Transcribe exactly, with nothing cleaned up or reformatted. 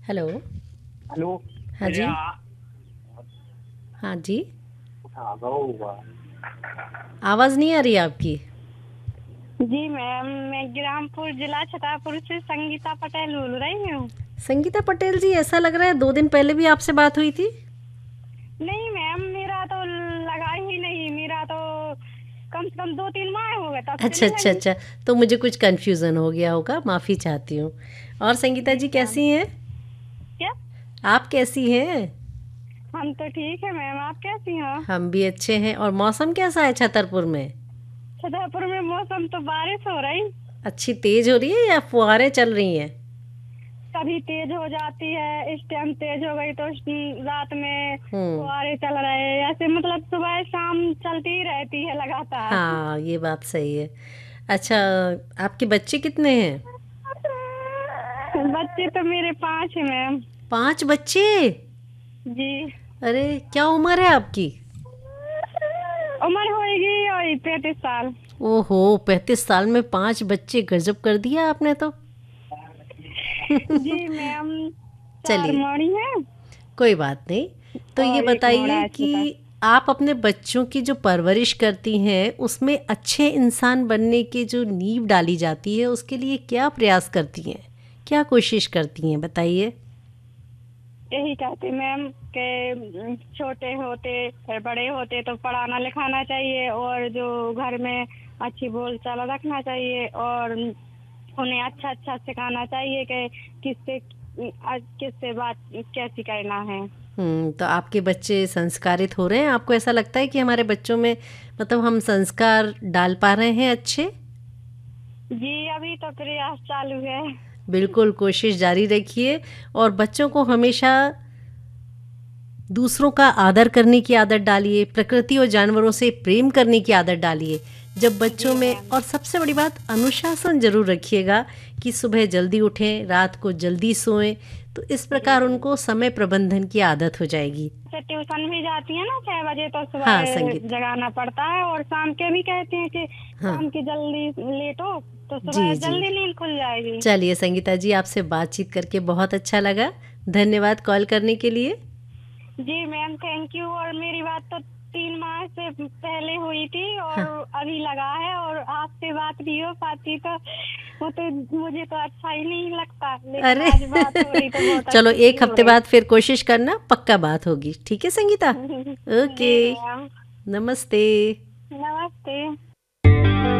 Hello. Hello. हाँ जी। हाँ जी। आवाज़ नहीं आ रही आपकी। जी मैम, मैं ग्रामपुर जिला छतरपुर से संगीता पटेल बोल रही हूँ। संगीता पटेल जी, ऐसा लग रहा है दो दिन पहले भी आपसे बात हुई थी। नहीं मैम, मेरा तो लगा ही नहीं। मेरा तो कम से कम दो तीन माह हो गए तब से अच्छा नहीं अच्छा लगी। अच्छा, तो मुझे कुछ कन्फ्यूज़न हो गया होगा, माफ़ी चाहती हूँ। और संगीता जी जी मैम। कैसी हैं? क्या? आप कैसी हैं? हम तो ठीक है मैम, आप कैसी हो? हम भी अच्छे हैं। और मौसम कैसा है छतरपुर में? छतरपुर में मौसम तो बारिश हो रही। अच्छी तेज़ हो रही है या फुहारें चल रही हैं? कभी तेज हो जाती है, इस टाइम तेज हो गई तो रात में हम्म। फुहारे चल रहे हैं ऐसे, मतलब सुबह शाम चलती ही रहती है लगातार। हाँ, ये बात सही है। अच्छा, आपके बच्चे कितने हैं? बच्चे तो मेरे पांच है मैम। पांच बच्चे? जी। अरे, क्या उम्र है आपकी? उम्र होगी और पैंतीस साल। ओहो, पैंतीस साल में पांच बच्चे, गजब कर दिया आपने तो। जी मैम, चार चलिए, मणि है कोई बात नहीं। तो ये और एक मोड़ा बताइए है कि छोटा। आप अपने बच्चों की जो परवरिश करती हैं उसमें अच्छे इंसान बनने की जो नींव डाली जाती है उसके लिए क्या प्रयास करती हैं, क्या कोशिश करती हैं, बताइए। यही कहती मैम के छोटे होते फिर बड़े होते तो पढ़ाना लिखाना चाहिए, और जो घर में अच्छी बोलचाल रखना चाहिए, और उन्हें अच्छा अच्छा सिखाना चाहिए कि किससे किससे बात कैसी करना है। हम्म, तो आपके बच्चे संस्कारित हो रहे हैं? आपको ऐसा लगता है कि हमारे बच्चों में मतलब हम संस्कार डाल पा रहे हैं अच्छे? जी, अभी तो प्रयास चालू है। बिल्कुल, कोशिश जारी रखिए। और बच्चों को हमेशा दूसरों का आदर करने की आदत डालिए, प्रकृति और जानवरों से प्रेम करने की आदत डालिए जब बच्चों जी में। मैम। और सबसे बड़ी बात, अनुशासन जरूर रखिएगा कि सुबह जल्दी उठें, रात को जल्दी सोएं। तो इस प्रकार उनको समय प्रबंधन की आदत हो जाएगी। ट्यूशन भी जाती है ना छह बजे, तो हाँ सुबह संगीत। जगाना पड़ता है, और शाम के भी कहते हैं कि हाँ शाम की जल्दी लेटो तो सुबह जी जी। जल्दी नींद खुल जाएगी। चलिए संगीता जी, आपसे बातचीत करके बहुत अच्छा लगा। धन्यवाद कॉल करने के लिए। जी मैम, थैंक यू। और मेरी बात तो तीन माह से पहले हुई थी और हाँ। अभी लगा है, और आपसे बात नहीं हो पाती तो वो तो मुझे तो अच्छा ही नहीं लगता, लेकिन अरे आज बात हो रही तो बहुत चलो, अच्छी एक हो हफ्ते रही। बाद फिर कोशिश करना, पक्का बात होगी। ठीक है संगीता? जी ओके, मैम। नमस्ते। नमस्ते।